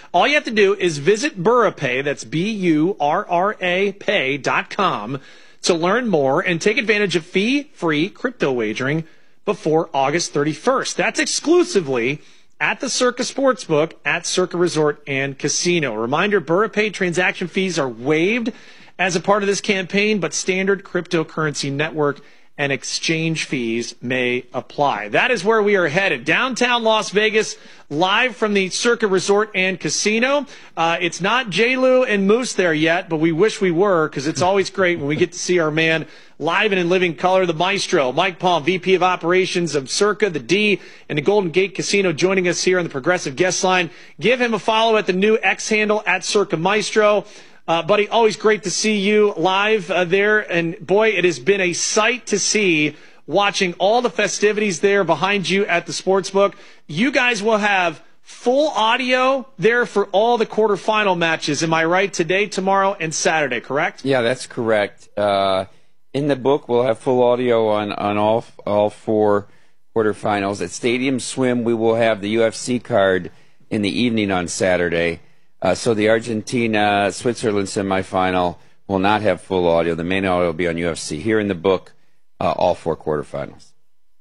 All you have to do is visit Burrapay, that's BURRA pay.com, to learn more and take advantage of fee-free crypto wagering before August 31st. That's exclusively at the Circa Sportsbook at Circa Resort and Casino. Reminder, Burrapay transaction fees are waived as a part of this campaign, but standard cryptocurrency network and exchange fees may apply. That is where we are headed. Downtown Las Vegas, live from the Circa Resort and Casino. It's not J-Lo and Moose there yet, but we wish we were, because it's always great when we get to see our man live and in living color, the maestro, Mike Palm, VP of Operations of Circa, the D, and the Golden Gate Casino, joining us here on the Progressive Guest Line. Give him a follow at the new X handle, at Circa Maestro. Buddy, always great to see you live there. And, boy, it has been a sight to see watching all the festivities there behind you at the Sportsbook. You guys will have full audio there for all the quarterfinal matches. Am I right? Today, tomorrow, and Saturday, correct? Yeah, that's correct. In the book, we'll have full audio on all four quarterfinals. At Stadium Swim, we will have the UFC card in the evening on Saturday. So the Argentina-Switzerland semifinal will not have full audio. The main audio will be on UFC. Here in the book, all four quarterfinals.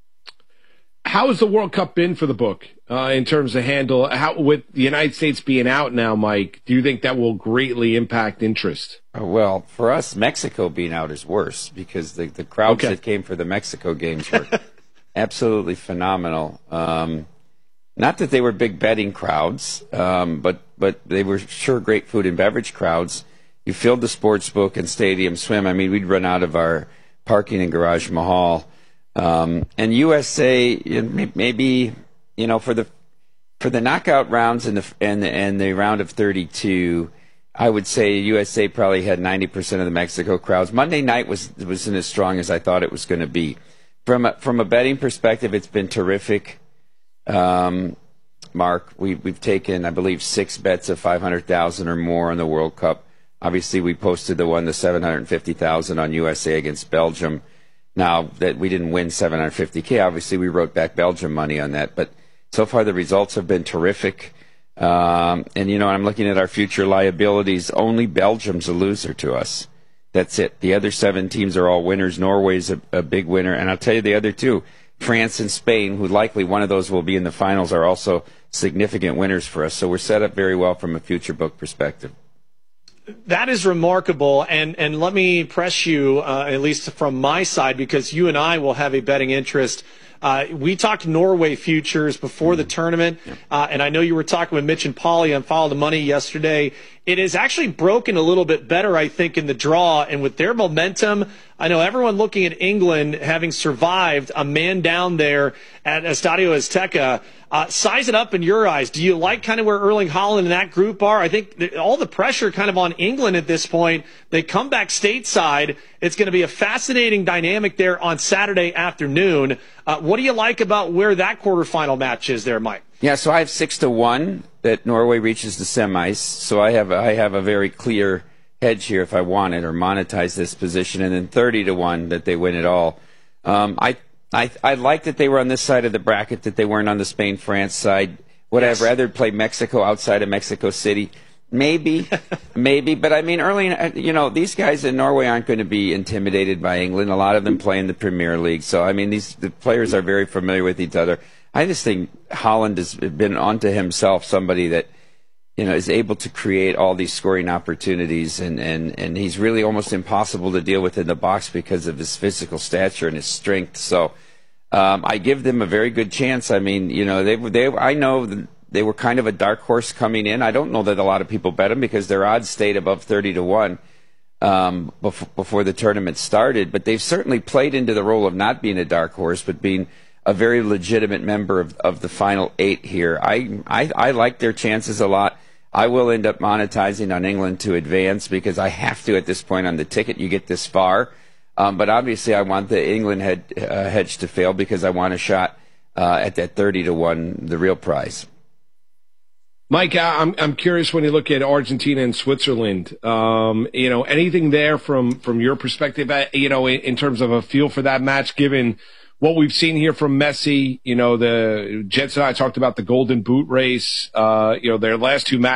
How has the World Cup been for the book in terms of handle? With the United States being out now, Mike, do you think that will greatly impact interest? Well, for us, Mexico being out is worse, because the crowds that came for the Mexico games were absolutely phenomenal. Not that they were big betting crowds, but they were sure great food and beverage crowds. You filled the Sportsbook and Stadium Swim. I mean, we'd run out of our parking in Garage Mahal. And USA, maybe, for the knockout rounds and the round of 32, I would say USA probably had 90% of the Mexico crowds. Monday night wasn't as strong as I thought it was going to be. From a betting perspective, it's been terrific. Mark, we've taken, I believe, 6 bets of 500,000 or more on the World Cup. Obviously, we posted the 750,000 on USA against Belgium. Now that we didn't win 750K, obviously we wrote back Belgium money on that. But so far the results have been terrific. And I'm looking at our future liabilities. Only Belgium's a loser to us. That's it. The other 7 teams are all winners. Norway's a big winner, and I'll tell you the other 2. France and Spain, who likely one of those will be in the finals, are also significant winners for us. So we're set up very well from a future book perspective. That is remarkable, and let me press you, at least from my side, because you and I will have a betting interest. We talked Norway futures before the tournament, and I know you were talking with Mitch and Paulie on Follow the Money yesterday. It is actually broken a little bit better, I think, in the draw, and with their momentum, I know everyone looking at England having survived a man down there at Estadio Azteca. Size it up in your eyes. Do you like kind of where Erling Haaland and that group are? I think all the pressure kind of on England at this point. They come back stateside. It's going to be a fascinating dynamic there on Saturday afternoon. What do you like about where that quarterfinal match is there, Mike? Yeah, so I have 6-1 that Norway reaches the semis. So I have a very clear hedge here if I want it or monetize this position, and then 30-1 that they win it all. I like that they were on this side of the bracket, that they weren't on the Spain-France side. Would I have rather play Mexico outside of Mexico City? Maybe, but I mean, these guys in Norway aren't going to be intimidated by England. A lot of them play in the Premier League, so I mean, the players are very familiar with each other. I just think Haaland has been onto himself somebody that is able to create all these scoring opportunities, and he's really almost impossible to deal with in the box because of his physical stature and his strength. So I give them a very good chance. I mean, I know they were kind of a dark horse coming in. I don't know that a lot of people bet them because their odds stayed above 30-1 before the tournament started. But they've certainly played into the role of not being a dark horse, but being a very legitimate member of the final 8 here. I like their chances a lot. I will end up monetizing on England to advance because I have to at this point on the ticket. You get this far. But obviously I want the England hedge to fail because I want a shot at that 30-1, the real prize. Mike, I'm curious when you look at Argentina and Switzerland, anything there from your perspective, in terms of a feel for that match, given what we've seen here from Messi, the Jets and I talked about the Golden Boot race, their last 2 matches.